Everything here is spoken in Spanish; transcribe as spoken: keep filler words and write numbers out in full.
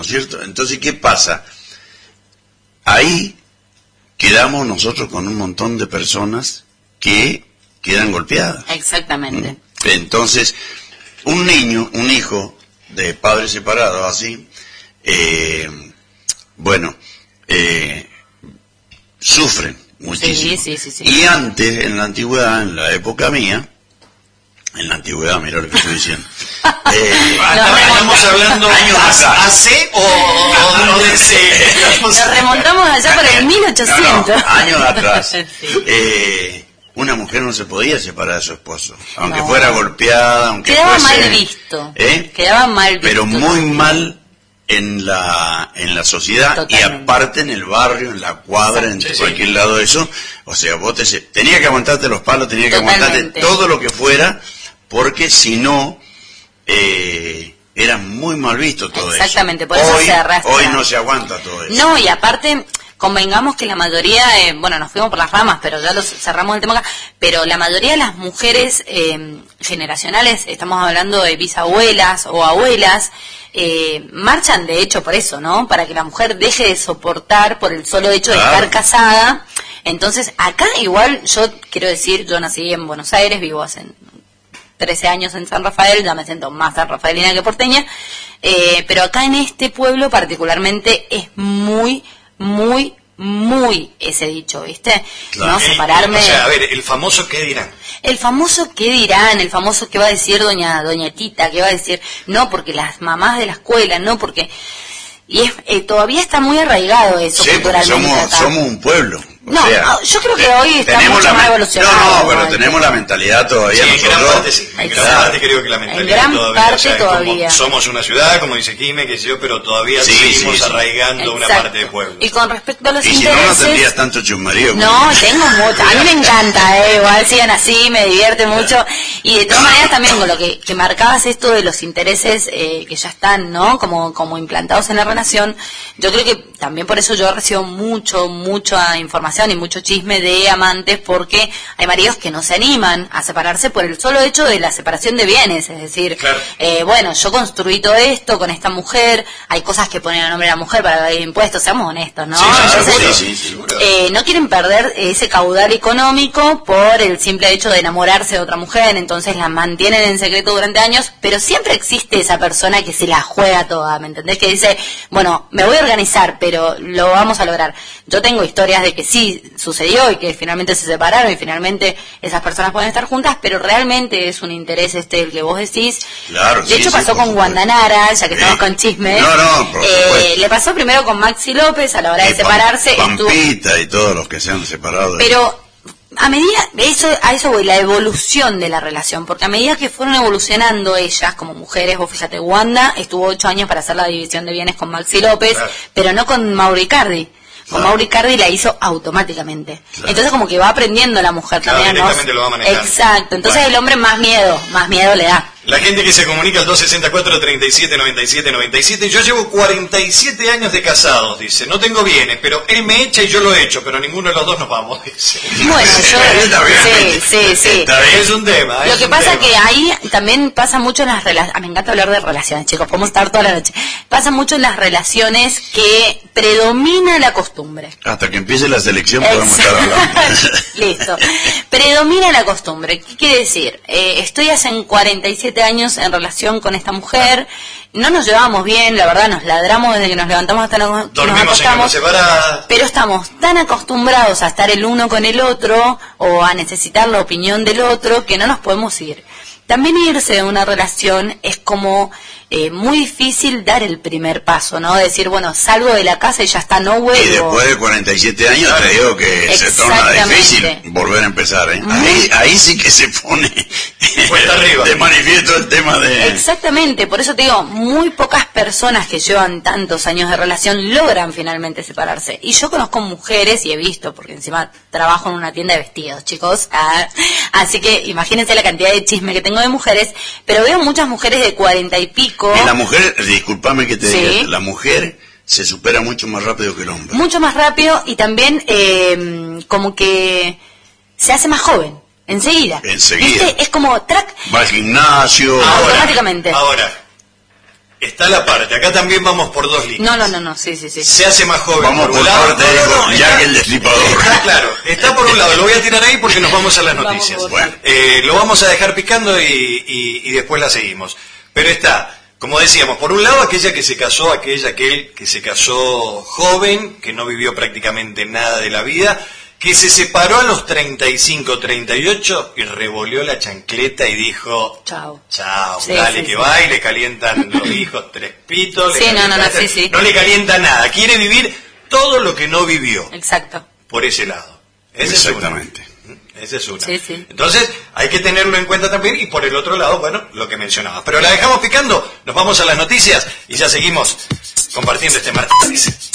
¿no es cierto? Entonces, ¿qué pasa? Ahí quedamos nosotros con un montón de personas que quedan golpeadas. Exactamente. Entonces, un niño, un hijo de padres separados, así, eh, bueno, eh, sufren muchísimo. Sí, sí, sí, sí. Y antes, en la antigüedad, en la época mía, en la antigüedad, mira lo que estoy diciendo. Eh, no, estamos hablando años atrás. ¿A C o, o, o de C? Nos remontamos allá por el mil ochocientos. No, no, años atrás. Sí. Eh, una mujer no se podía separar de su esposo, aunque No. fuera golpeada, aunque Quedaba fuese, mal visto. ¿eh? Quedaba mal visto. Pero muy mal en la en la sociedad. Totalmente. Y aparte en el barrio, en la cuadra, en Sí, sí. cualquier lado de eso. O sea, vos te, tenía que aguantarte los palos, tenía que Totalmente. aguantarte todo lo que fuera, porque si no, eh, era muy mal visto todo Exactamente, eso. por eso hoy, se arrastra. Hoy no se aguanta todo eso. No, y aparte, convengamos que la mayoría, eh, bueno, nos fuimos por las ramas, pero ya los cerramos el tema acá, pero la mayoría de las mujeres eh, generacionales, estamos hablando de bisabuelas o abuelas, eh, marchan de hecho por eso, ¿no? Para que la mujer deje de soportar por el solo hecho de Claro. estar casada. Entonces, acá igual, yo quiero decir, yo nací en Buenos Aires, vivo hace trece años en San Rafael, ya me siento más san rafaelina que porteña, eh, pero acá en este pueblo particularmente es muy, muy, muy ese dicho, ¿viste? Claro. No separarme. O sea, a ver, el famoso ¿qué dirán? El famoso ¿qué dirán? El famoso ¿qué va a decir doña doña Tita? ¿Qué va a decir? No, porque las mamás de la escuela, no, porque... Y es, eh, todavía está muy arraigado eso Sí, porque culturalmente somos, acá. somos un pueblo. O No, sea, no, yo creo que te- hoy está tenemos mucho la más men- evolucionado. No, no, pero ¿no? tenemos la mentalidad todavía Sí, en gran nosotros. parte sí. En gran Exacto. parte creo que la mentalidad gran todavía, parte o sea, es como todavía. somos una ciudad, como dice Quime, que sé yo, pero todavía Sí, seguimos sí, sí. arraigando una Exacto. parte del pueblo. Y con respecto a los Y si no, no intereses... tendrías tanto chusmerío. No, tengo mucho. A mí me encanta, eh, igual sigan así, me divierte mucho. Y de todas maneras también con lo que, que marcabas esto de los intereses eh, que ya están, ¿no? Como, como implantados en la relación. Yo creo que también por eso yo recibo mucho, mucha información y mucho chisme de amantes, porque hay maridos que no se animan a separarse por el solo hecho de la separación de bienes. Es decir, Claro. eh, bueno, yo construí todo esto con esta mujer, hay cosas que ponen a nombre de la mujer para pagar impuestos, seamos honestos, ¿no? Sí, sí, Entonces, seguro. sí, sí, seguro. eh, no quieren perder ese caudal económico por el simple hecho de enamorarse de otra mujer, entonces la mantienen en secreto durante años, pero siempre existe esa persona que se la juega toda, ¿me entendés? Que dice, bueno, me voy a organizar, pero lo vamos a lograr. Yo tengo historias de que sí sucedió y que finalmente se separaron y finalmente esas personas pueden estar juntas, pero realmente es un interés este el que vos decís. Claro, de sí, hecho sí, pasó por con supuesto. Guandanara, ya que estamos Eh, con chisme. no, no, por Eh, supuesto. le pasó primero con Maxi López a la hora de Y Pam- separarse. estuvo- Pampita y todos los que se han separado. pero a medida, eso, a eso voy, la evolución de la relación, porque a medida que fueron evolucionando ellas como mujeres, vos fíjate, Wanda estuvo ocho años para hacer la división de bienes con Maxi López, Claro. pero no con Mauro Icardi. Con Claro. Mauro Icardi la hizo automáticamente. Claro. Entonces como que va aprendiendo la mujer Claro, también, ¿no? directamente lo va manejando. Exacto, entonces Bueno. el hombre más miedo, más miedo le da. La gente que se comunica al dos sesenta y cuatro, treinta y siete, noventa y siete, noventa y siete. Yo llevo cuarenta y siete años de casados, dice. No tengo bienes, pero él me echa y yo lo echo, pero ninguno de los dos nos vamos, dice. Bueno, Está bien. yo... Sí, sí, sí. Está bien. Es un tema. Lo es que un pasa tema. que ahí también pasa mucho en las relaciones, me encanta hablar de relaciones, chicos, podemos estar toda la noche. Pasa mucho en las relaciones que predomina la costumbre. Hasta que empiece la selección podemos estar hablando. Listo. Predomina la costumbre. ¿Qué quiere decir? Eh, estoy hace cuarenta y siete años en relación con esta mujer, no nos llevamos bien, la verdad, nos ladramos desde que nos levantamos hasta nos, nos Dormimos en camas acostamos. separadas. Pero estamos tan acostumbrados a estar el uno con el otro o a necesitar la opinión del otro que no nos podemos ir. También irse de una relación es como eh, muy difícil dar el primer paso, ¿no? Decir, bueno, salgo de la casa y ya está, no vuelvo. Y después de cuarenta y siete años te digo que se torna Exactamente. difícil volver a empezar, ¿eh? Muy- Ahí, ahí sí que se pone Cuesta arriba. de manifiesto el tema de... Exactamente, por eso te digo, muy pocas personas que llevan tantos años de relación logran finalmente separarse. Y yo conozco mujeres, y he visto, porque encima trabajo en una tienda de vestidos, chicos, ah, así que imagínense la cantidad de chisme que tengo de mujeres, pero veo muchas mujeres de cuarenta y pico, Y la mujer, discúlpame que te Sí. diga, la mujer se supera mucho más rápido que el hombre. mucho más rápido y también eh, como que se hace más joven, enseguida. Enseguida. ¿Viste? Es como track, Va al gimnasio, Ahora, automáticamente. Ahora, está la parte, acá también vamos por dos líneas. No, no, no, no, sí, sí, sí. Se hace más joven. Vamos por por un lado. parte, No, no, no, ya está, que el destripador. está claro, está por un lado, lo voy a tirar ahí porque nos vamos a las noticias. Vamos, bueno. Eh, lo vamos a dejar picando y, y, y después la seguimos. Pero está, como decíamos, por un lado aquella que se casó, aquella, aquel que se casó joven, que no vivió prácticamente nada de la vida, que se separó a los treinta y cinco, treinta y ocho y revolvió la chancleta y dijo, Chao. chao, Sí, dale sí, que sí. va, y le calientan los hijos tres pitos. Sí, le no, no, no, calientan- sí, sí. No le calienta nada, quiere vivir todo lo que no vivió, Exacto. por ese lado. Ese Exactamente. Es una. Esa es una. Sí, sí. Entonces, hay que tenerlo en cuenta también, y por el otro lado, bueno, lo que mencionaba. Pero la dejamos picando, nos vamos a las noticias y ya seguimos compartiendo este martes.